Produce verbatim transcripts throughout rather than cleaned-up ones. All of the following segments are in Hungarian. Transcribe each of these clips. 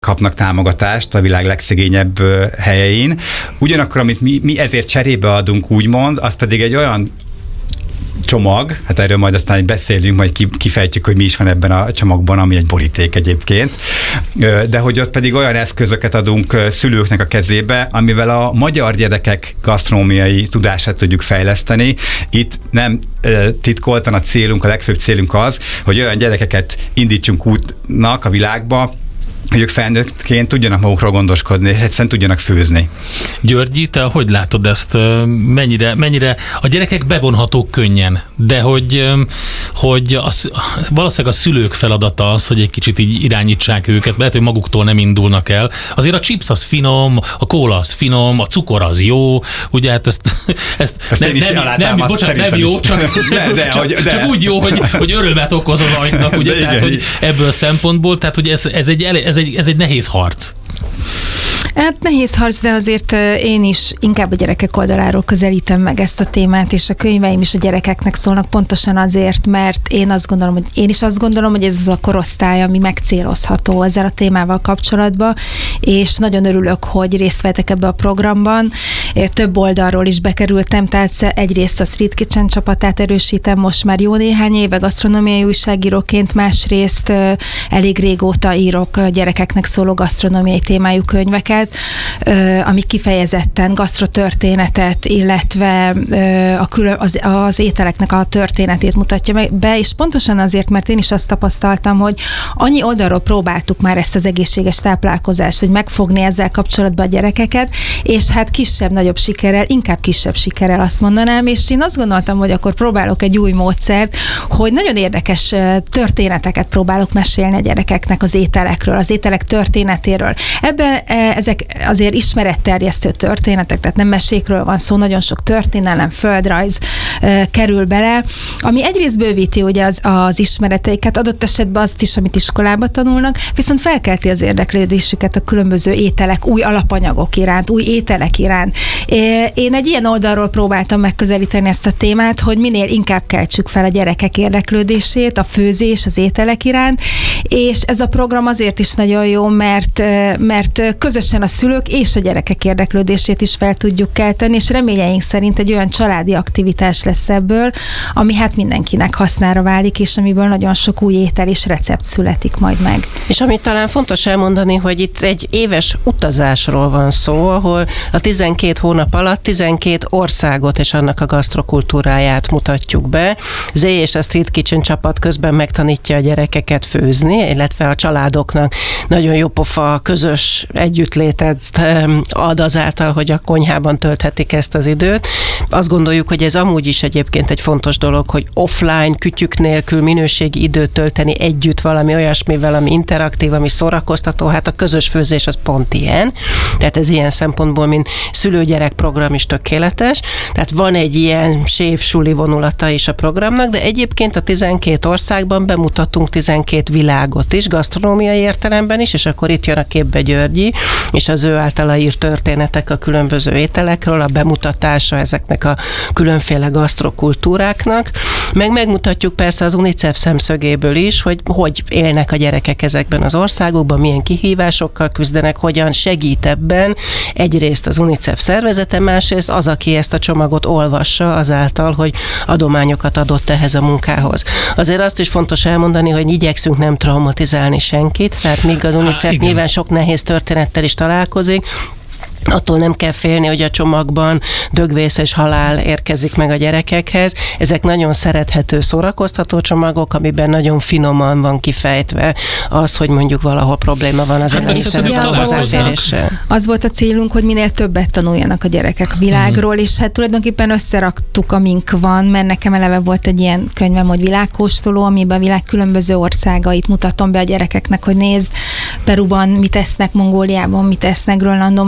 kapnak támogatást a világ legszegényebb helyein. Ugyanakkor, amit mi, mi ezért cserébe adunk, úgymond, az pedig egy olyan csomag, hát erről majd aztán beszélünk, majd kifejtjük, hogy mi is van ebben a csomagban, ami egy boríték egyébként, de hogy ott pedig olyan eszközöket adunk szülőknek a kezébe, amivel a magyar gyerekek gasztronómiai tudását tudjuk fejleszteni. Itt nem titkoltan a célunk, a legfőbb célunk az, hogy olyan gyerekeket indítsunk útnak a világba, hogy ők felnőttként tudjanak magukról gondoskodni, és egyszerűen tudjanak főzni. Györgyi, te hogy látod ezt? Mennyire, mennyire a gyerekek bevonhatók könnyen, de hogy, hogy az, valószínűleg a szülők feladata az, hogy egy kicsit így irányítsák őket, lehet, hogy maguktól nem indulnak el. Azért a chips az finom, a kóla az finom, a cukor az jó, ugye hát ezt, ezt, ezt nem, nem, nem, nem, bocsánat, nem jó, csak, de, de, csak, hogy, de. csak úgy jó, hogy, hogy örömet okoz az agynak, ugye, tehát, igen, hogy ebből szempontból, tehát hogy ez, ez, egy, ez, egy, ez egy nehéz harc. Hát nehéz harc, de azért én is inkább a gyerekek oldaláról közelítem meg ezt a témát, és a könyveim is a gyerekeknek szólnak pontosan azért, mert én azt gondolom, hogy én is azt gondolom, hogy ez az a korosztály, ami megcélozható ezzel a témával kapcsolatban, és nagyon örülök, hogy részt vettek ebbe a programban. Több oldalról is bekerültem, tehát egyrészt a Street Kitchen csapatát erősítem most már jó néhány éve gasztronómiai újságíróként, másrészt elég régóta írok gyerekeknek szóló gasztronómiai témájú könyveket, amik kifejezetten gasztrotörténetet, illetve a külön, az, az ételeknek a történetét mutatja be, és pontosan azért, mert én is azt tapasztaltam, hogy annyi oldalról próbáltuk már ezt az egészséges táplálkozást, hogy megfogni ezzel kapcsolatban a gyerekeket, és hát kisebb-nagyobb sikerrel, inkább kisebb sikerrel azt mondanám, és én azt gondoltam, hogy akkor próbálok egy új módszert, hogy nagyon érdekes történeteket próbálok mesélni a gyerekeknek az ételekről, az ételek történetéről. Ebben ezek azért ismeretterjesztő történetek, tehát nem mesékről van szó, nagyon sok történelem, földrajz uh, kerül bele, ami egyrészt bővíti ugye az, az ismereteiket, adott esetben azt is, amit iskolába tanulnak, viszont felkelti az érdeklődésüket a különböző ételek, új alapanyagok iránt, új ételek iránt. Én egy ilyen oldalról próbáltam megközelíteni ezt a témát, hogy minél inkább keltsük fel a gyerekek érdeklődését, a főzés, az ételek iránt, és ez a program azért is nagyon jó, mert, mert közösen a szülők és a gyerekek érdeklődését is fel tudjuk kelteni, és reményeink szerint egy olyan családi aktivitás lesz ebből, ami hát mindenkinek hasznára válik, és amiből nagyon sok új étel és recept születik majd meg. És amit talán fontos elmondani, hogy itt egy éves utazásról van szó, ahol a tizenkét hónap alatt tizenkét országot és annak a gasztrokultúráját mutatjuk be. Zé és a Street Kitchen csapat közben megtanítja a gyerekeket főzni, illetve a családoknak nagyon jó pofa közös együttlétet ad azáltal, hogy a konyhában tölthetik ezt az időt. Azt gondoljuk, hogy ez amúgy is egyébként egy fontos dolog, hogy offline, kütyük nélkül minőségi időt tölteni együtt valami olyasmivel, ami interaktív, ami szórakoztató, hát a közös főzés az pont ilyen. Tehát ez ilyen szempontból, mint szülő-gyerek program is tökéletes. Tehát van egy ilyen sév-suli vonulata is a programnak, de egyébként a tizenkét országban bemutatunk tizenkét világot is, gasztronómiai értelemben is, és akkor itt jön a képbe Györgyi, és az ő általa írt történetek a különböző ételekről, a bemutatása ezeknek a különféle gasztrokultúráknak, meg megmutatjuk persze az UNICEF szemszögéből is, hogy hogy élnek a gyerekek ezekben az országokban, milyen kihívásokkal küzdenek, hogyan segít ebben egyrészt az UNICEF szervezete, másrészt az, aki ezt a csomagot olvassa azáltal, hogy adományokat adott ehhez a munkához. Azért azt is fontos elmondani, hogy igyekszünk nem traumatizálni senkit, tehát míg az UNICEF Há, nyilván sok nehéz történettel is találkozik, attól nem kell félni, hogy a csomagban dögvész és halál érkezik meg a gyerekekhez. Ezek nagyon szerethető, szórakoztató csomagok, amiben nagyon finoman van kifejtve az, hogy mondjuk valahol probléma van az élelmiszerrel, az hozzáféréssel. Az volt a célunk, hogy minél többet tanuljanak a gyerekek a világról, és hát tulajdonképpen összeraktuk, amink van, mert nekem eleve volt egy ilyen könyvem, hogy világkóstoló, amiben a világ különböző országait mutatom be a gyerekeknek, hogy nézd, Peruban mit esznek, Mongóliában mit esznek, Grönlandon mit esznek,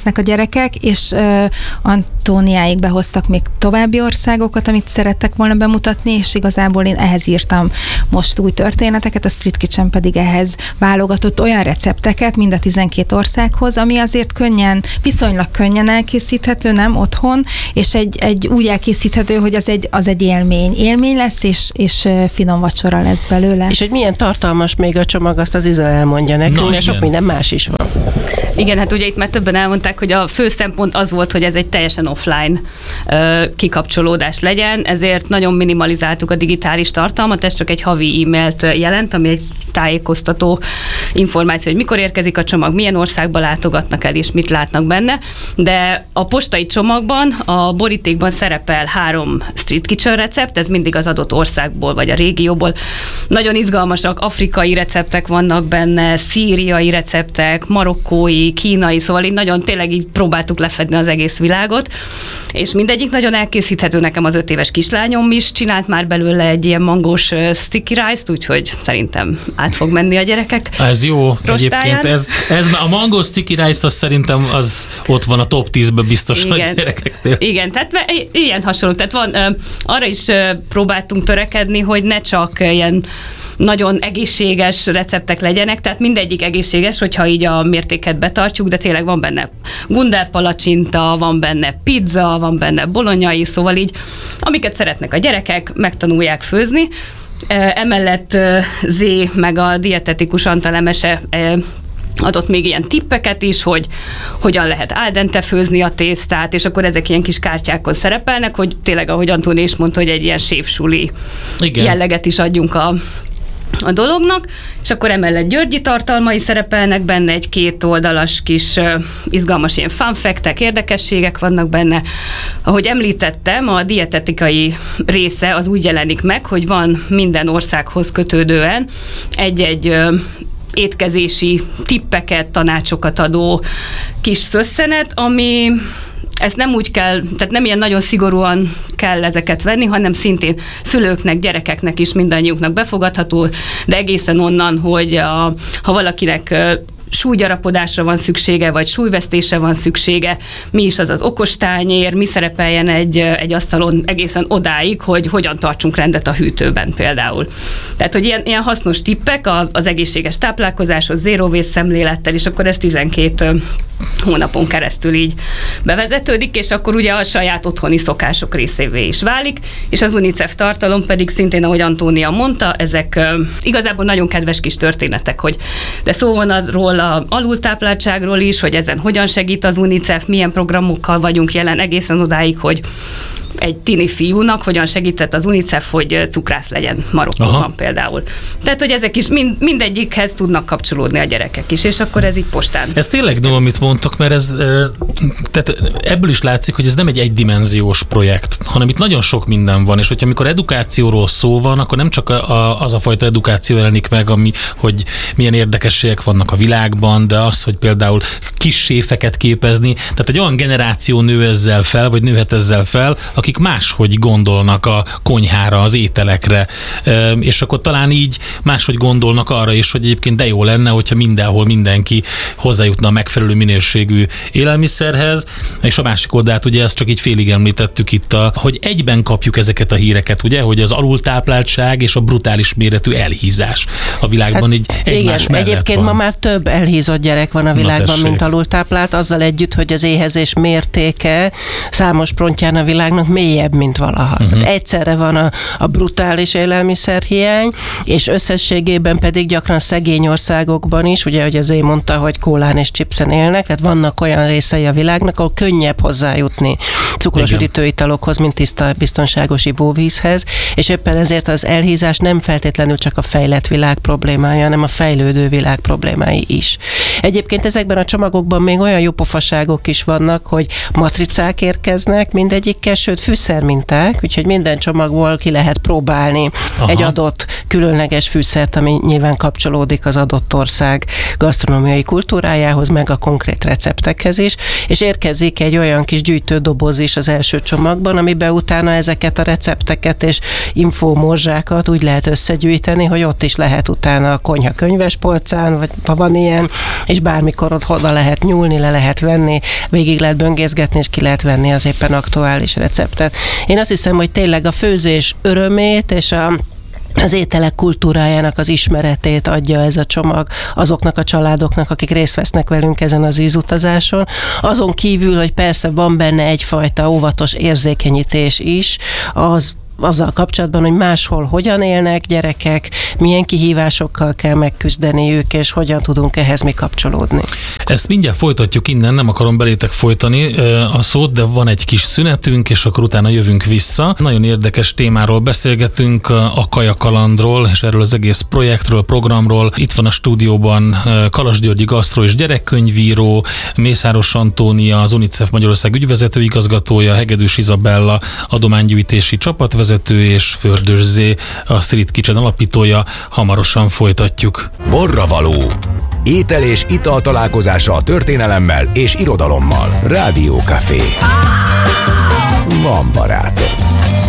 lesznek a gyerekek, és uh, Antóniáig behoztak még további országokat, amit szerettek volna bemutatni, és igazából én ehhez írtam most új történeteket, a Street Kitchen pedig ehhez válogatott olyan recepteket, mind a tizenkét országhoz, ami azért könnyen, viszonylag könnyen elkészíthető, nem otthon, és egy, egy úgy elkészíthető, hogy az egy, az egy élmény. Élmény lesz, és, és finom vacsora lesz belőle. És hogy milyen tartalmas még a csomag, azt az Iza elmondja nekünk, mert sok minden más is van. Igen, hát ugye itt már többen elmondták, hogy a fő szempont az volt, hogy ez egy teljesen offline ö, kikapcsolódás legyen, ezért nagyon minimalizáltuk a digitális tartalmat, ez csak egy havi e-mailt jelent, ami egy tájékoztató információ, hogy mikor érkezik a csomag, milyen országba látogatnak el, és mit látnak benne, de a postai csomagban, a borítékban szerepel három Street Kitchen recept, ez mindig az adott országból, vagy a régióból. Nagyon izgalmasak, afrikai receptek vannak benne, szíriai receptek, marokkói, kínai, szóval így nagyon tényleg így próbáltuk lefedni az egész világot, és mindegyik nagyon elkészíthető. Nekem az öt éves kislányom is csinált már belőle egy ilyen mangós sticky rice-t, úgyhogy szerintem át fog menni a gyerekek Ez jó, rostáján. Egyébként ez, ez a mango sticky rice, az szerintem az ott van a top tízben biztos a gyerekeknél. Igen, tehát ilyen hasonló. Tehát van, arra is próbáltunk törekedni, hogy ne csak ilyen nagyon egészséges receptek legyenek, tehát mindegyik egészséges, hogyha így a mértéket betartjuk, de tényleg van benne gundelpalacsinta, van benne pizza, van benne bolonyai, szóval így, amiket szeretnek a gyerekek, megtanulják főzni. Emellett Zé meg a dietetikus Antal Emese adott még ilyen tippeket is, hogy hogyan lehet al dente főzni a tésztát, és akkor ezek ilyen kis kártyákon szerepelnek, hogy tényleg, ahogy Antóni is mondta, hogy egy ilyen séfsuli jelleget is adjunk a a dolognak, és akkor emellett Györgyi tartalmai szerepelnek benne, egy két oldalas kis uh, izgalmas ilyen fun fact-ek, érdekességek vannak benne. Ahogy említettem, a dietetikai része az úgy jelenik meg, hogy van minden országhoz kötődően egy-egy uh, étkezési tippeket, tanácsokat adó kis szösszenet, ami ezt nem úgy kell, tehát nem ilyen nagyon szigorúan kell ezeket venni, hanem szintén szülőknek, gyerekeknek is mindannyiuknak befogadható, de egészen onnan, hogy a, ha valakinek súlygyarapodásra van szüksége, vagy súlyvesztésre van szüksége, mi is az az okostányér, mi szerepeljen egy, egy asztalon egészen odáig, hogy hogyan tartsunk rendet a hűtőben például. Tehát, hogy ilyen, ilyen hasznos tippek az egészséges táplálkozáshoz, zero waste szemlélettel, és akkor ez tizenkét hónapon keresztül így bevezetődik, és akkor ugye a saját otthoni szokások részévé is válik, és az UNICEF tartalom pedig szintén, ahogy Antónia mondta, ezek igazából nagyon kedves kis történetek, hogy de szó van arról, a alultápláltságról is, hogy ezen hogyan segít az UNICEF, milyen programokkal vagyunk jelen egészen odáig, hogy egy tini fiúnak hogyan segített az UNICEF, hogy cukrász legyen Marokkóban Aha. például. Tehát, hogy ezek is mind, mindegyikhez tudnak kapcsolódni a gyerekek is, és akkor ez így postán. Ez tényleg nem, amit mondtok, mert ez, tehát ebből is látszik, hogy ez nem egy egydimenziós projekt, hanem itt nagyon sok minden van, és hogyha amikor edukációról szó van, akkor nem csak a, az a fajta edukáció jelenik meg, ami, hogy milyen érdekességek vannak a világban, de az, hogy például kis séfeket képezni, tehát egy olyan generáció nő ezzel fel, vagy nőhet ezzel fel, akik máshogy gondolnak a konyhára, az ételekre, és akkor talán így máshogy gondolnak arra is, hogy egyébként de jó lenne, hogyha mindenhol mindenki hozzájutna a megfelelő minőségű élelmiszerhez, és a másik oldalt ugye ezt csak így félig említettük itt, a, hogy egyben kapjuk ezeket a híreket, ugye, hogy az alultápláltság és a brutális méretű elhízás a világban hát, így egymás igen, mellett egyébként van. Ma már több elhízott gyerek van a világban, mint alultáplált, azzal együtt, hogy az éhezés mértéke számos frontján a világnak mélyebb, mint valaha. Uh-huh. Tehát egyszerre van a, a brutális élelmiszerhiány, és összességében pedig gyakran szegény országokban is, ugye, hogy azért mondta, hogy kólán és chipsen élnek, tehát vannak olyan részei a világnak, ahol könnyebb hozzájutni cukros üdítő italokhoz, mint tiszta, biztonságos ivóvízhez, és éppen ezért az elhízás nem feltétlenül csak a fejlett világ problémája, hanem a fejlődő világ problémái is. Egyébként ezekben a csomagokban még olyan jó pofaságok is vannak, hogy matricák érkeznek mindegyikkel, sőt viszont fűszerminták, úgyhogy minden csomagból ki lehet próbálni Aha. egy adott különleges fűszert, ami nyilván kapcsolódik az adott ország gasztronómiai kultúrájához, meg a konkrét receptekhez is, és érkezik egy olyan kis gyűjtődoboz is az első csomagban, amiben utána ezeket a recepteket és infómorzsákat úgy lehet összegyűjteni, hogy ott is lehet utána a konyha könyvespolcán, vagy ha van ilyen, és bármikor ott oda lehet nyúlni, le lehet venni, végig lehet böngészgetni, és ki lehet venni az éppen aktuális receptet. Én azt hiszem, hogy tényleg a főzés örömét és a az ételek kultúrájának az ismeretét adja ez a csomag azoknak a családoknak, akik részt vesznek velünk ezen az ízutazáson. Azon kívül, hogy persze van benne egyfajta óvatos érzékenyítés is, az azzal kapcsolatban, hogy máshol hogyan élnek gyerekek, milyen kihívásokkal kell megküzdeniük, és hogyan tudunk ehhez mi kapcsolódni. Ezt mindjárt folytatjuk innen, nem akarom belétek folytani a szót, de van egy kis szünetünk, és akkor utána jövünk vissza. Nagyon érdekes témáról beszélgetünk, a Kajakalandról, és erről az egész projektről, programról. Itt van a stúdióban Kalas Györgyi gasztro és gyerekkönyvíró, Mészáros Antónia, az UNICEF Magyarország ügyvezető igazgatója, Hegedűs Izabella, adománygyűjtési csapatvezető, és Fördős Zé, a Street Kitchen alapítója. Hamarosan folytatjuk. Borravaló. Étel és ital találkozása a történelemmel és irodalommal. Rádió Café. Van barátom.